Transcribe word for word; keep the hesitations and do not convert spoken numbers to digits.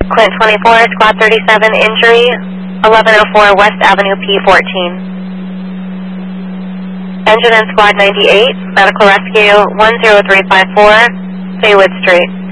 Clint twenty-four, Squad thirty-seven, injury, eleven oh four West Avenue P fourteen. Engine and Squad ninety-eight, medical rescue one zero three five four, Faywood Street.